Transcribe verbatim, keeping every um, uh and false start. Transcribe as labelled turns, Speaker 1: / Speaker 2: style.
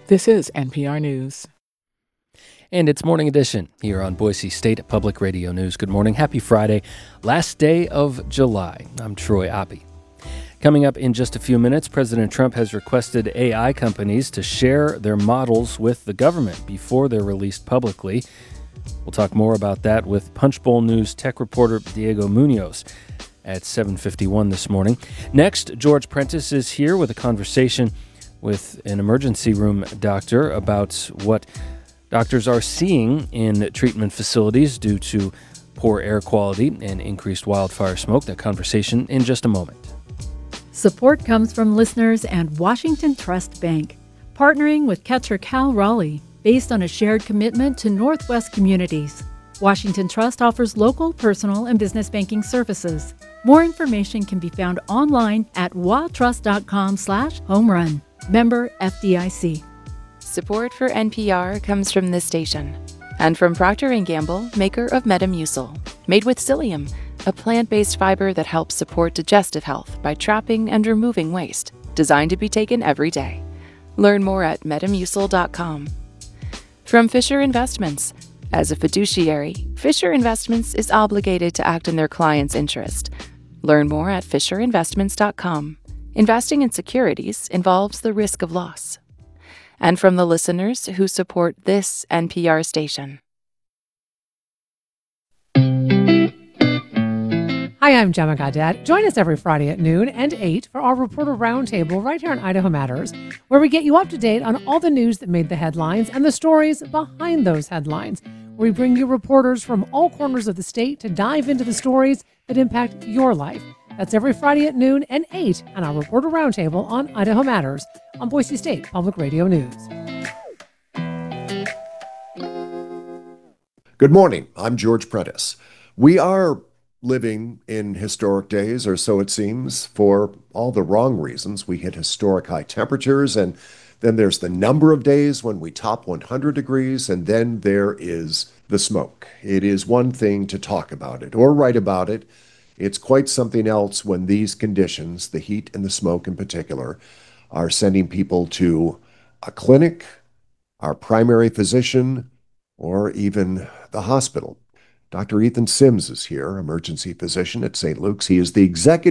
Speaker 1: This is N P R News.
Speaker 2: And it's Morning Edition here on Boise State Public Radio News. Good morning. Happy Friday, last day of July. I'm Troy Oppie. Coming up in just a few minutes, President Trump has requested A I companies to share their models with the government before they're released publicly. We'll talk more about that with Punchbowl News tech reporter Diego Munoz at seven fifty-one this morning. Next, George Prentice is here with a conversation with an emergency room doctor about what doctors are seeing in treatment facilities due to poor air quality and increased wildfire smoke. That conversation in just a moment.
Speaker 3: Support comes from listeners and Washington Trust Bank, partnering with Catcher Cal Raleigh, based on a shared commitment to Northwest communities. Washington Trust offers local, personal, and business banking services. More information can be found online at watrust.com slash home run. Member F D I C.
Speaker 4: Support for N P R comes from this station and from Procter and Gamble, maker of Metamucil, made with psyllium, a plant-based fiber that helps support digestive health by trapping and removing waste, designed to be taken every day. Learn more at metamucil dot com. From Fisher Investments. As a fiduciary, Fisher Investments is obligated to act in their client's interest. Learn more at fisher investments dot com. Investing in securities involves the risk of loss. And from the listeners who support this N P R station.
Speaker 5: Hi, I'm Gemma Gaudette. Join us every Friday at noon and eight for our Reporter Roundtable right here on Idaho Matters, where we get you up to date on all the news that made the headlines and the stories behind those headlines. We bring you reporters from all corners of the state to dive into the stories that impact your life. That's every Friday at noon and eight on our Reporter Roundtable on Idaho Matters on Boise State Public Radio News.
Speaker 6: Good morning. I'm George Prentice. We are living in historic days, or so it seems, for all the wrong reasons. We hit historic high temperatures, and then there's the number of days when we top one hundred degrees, and then there is the smoke. It is one thing to talk about it or write about it. It's quite something else when these conditions, the heat and the smoke in particular, are sending people to a clinic, our primary physician, or even the hospital. Doctor Ethan Sims is here, emergency physician at Saint Luke's. He is the executive